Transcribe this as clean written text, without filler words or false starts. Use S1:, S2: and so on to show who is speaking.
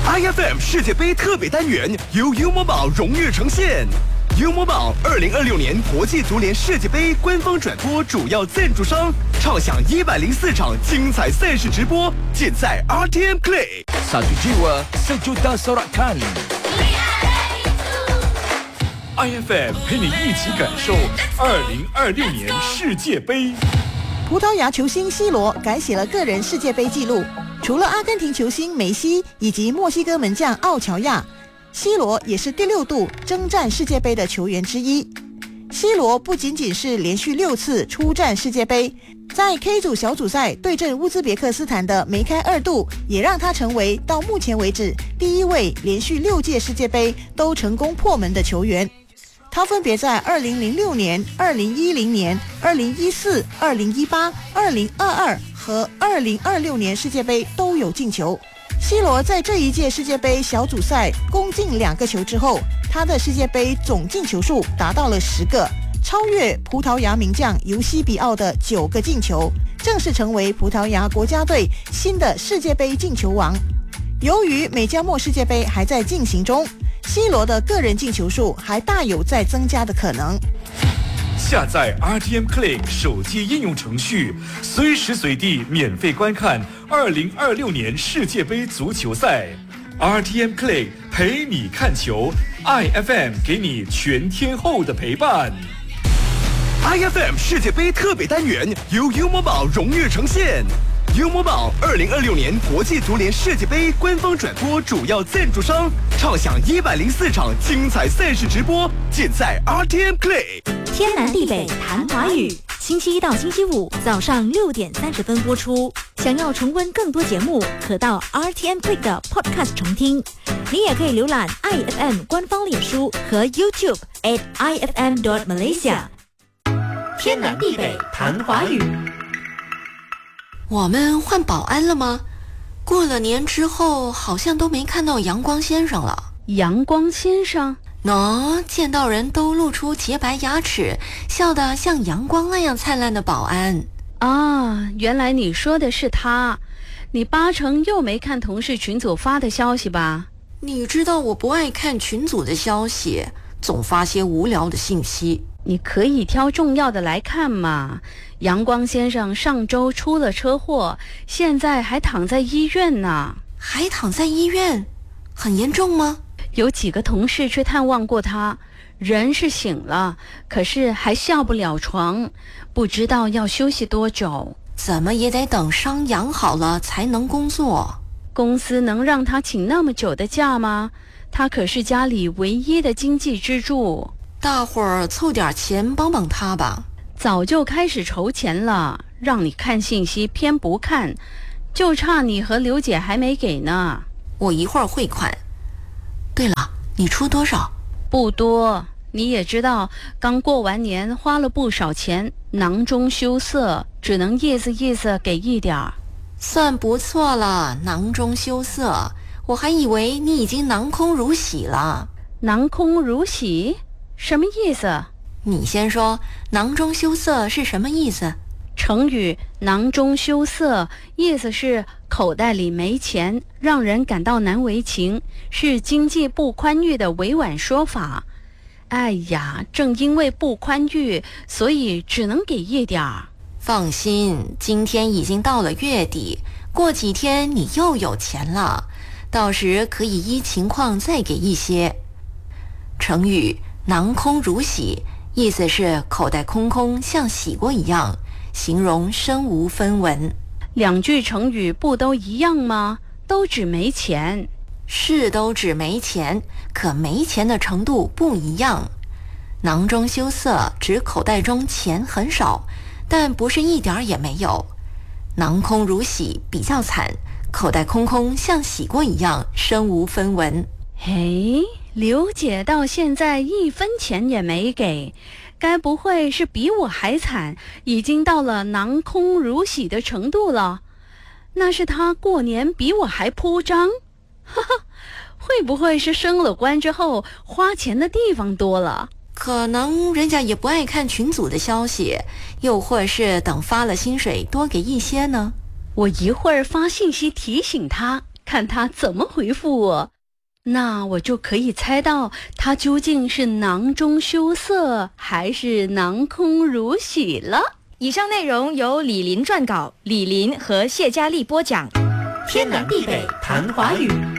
S1: IFM 世界杯特别单元由优某宝荣誉呈现。优某宝2026年国际足联世界杯官方转播主要赞助商，畅享104场精彩赛事直播，尽在 RTM Play。
S2: Satu jiwa, sejuta sorakan。
S3: IFM 陪你一起感受2026年世界杯。
S4: 葡萄牙球星 C 罗改写了个人世界杯纪录，除了阿根廷球星梅西以及墨西哥门将奥乔亚，C 罗也是第6度征战世界杯的球员之一。C 罗不仅仅是连续6次出战世界杯，在 K 组小组赛对阵乌兹别克斯坦的梅开2度，也让他成为到目前为止第1位连续6届世界杯都成功破门的球员。他分别在2006年、2010年、2014、2018、2022和2026年世界杯都有进球。C 罗在这一届世界杯小组赛攻进2个球之后，他的世界杯总进球数达到了10个，超越葡萄牙名将尤西比奥的9个进球，正式成为葡萄牙国家队新的世界杯进球王。由于美加墨世界杯还在进行中，C 罗的个人进球数还大有再增加的可能。
S3: 下载 RTM Play 手机应用程序，随时随地免费观看2026年世界杯足球赛。RTM Play 陪你看球 ，IFM 给你全天候的陪伴。
S1: IFM 世界杯特别单元由优某宝荣誉呈现。优某宝2026年国际足联世界杯官方转播主要赞助商，畅享104场精彩赛事直播，尽在 RTM Play。
S5: 天南地北谈华语，星期一到星期五早上6点30分播出。想要重温更多节目，可到 RTM Play 的 Podcast 重听。你也可以浏览 IFM 官方脸书和 YouTube @IFM.Malaysia。
S6: 天南地北谈华语。我们换保安了吗？过了年之后，好像都没看到阳光先生了。
S7: 阳光先生？
S6: 见到人都露出洁白牙齿，笑得像阳光那样灿烂的保安。
S7: 啊，原来你说的是他。你8成又没看同事群组发的消息吧？
S6: 你知道我不爱看群组的消息，总发些无聊的信息。
S7: 你可以挑重要的来看嘛。阳光先生上周出了车祸，现在还躺在医院呢。
S6: 还躺在医院？很严重吗？
S7: 有几个同事去探望过他，人是醒了，可是还下不了床，不知道要休息多久。
S6: 怎么也得等伤养好了才能工作。
S7: 公司能让他请那么久的假吗？他可是家里唯一的经济支柱。
S6: 大伙儿凑点钱帮帮他吧。
S7: 早就开始筹钱了，让你看信息偏不看，就差你和刘姐还没给呢。
S6: 我一会儿汇款。对了，你出多少？
S7: 不多，你也知道，刚过完年花了不少钱，囊中羞涩，只能意思意思给一点儿。
S6: 算不错了，囊中羞涩。我还以为你已经囊空如洗了。
S7: 囊空如洗？什么意思？
S6: 你先说，囊中羞涩是什么意思？
S7: 成语囊中羞涩意思是口袋里没钱，让人感到难为情，是经济不宽裕的委婉说法。哎呀，正因为不宽裕，所以只能给一点儿。
S6: 放心，今天已经到了月底，过几天你又有钱了，到时可以依情况再给一些。成语囊空如洗意思是口袋空空，像洗过一样，形容身无分文。
S7: 2句成语不都一样吗？都指没钱。
S6: 是都指没钱，可没钱的程度不一样。囊中羞涩指口袋中钱很少，但不是一点儿也没有。囊空如洗比较惨，口袋空空像洗过一样，身无分文。
S7: 嘿，刘姐到现在1分钱也没给，该不会是比我还惨，已经到了囊空如洗的程度了？那是她过年比我还铺张？哈哈，会不会是升了官之后花钱的地方多了？
S6: 可能人家也不爱看群组的消息，又或是等发了薪水多给一些呢。
S7: 我一会儿发信息提醒他， 看他怎么回复我。那我就可以猜到他究竟是囊中羞涩还是囊空如洗了。
S8: 以上内容由李林撰稿，李林和谢佳丽播讲。
S9: 天南地北谈华语。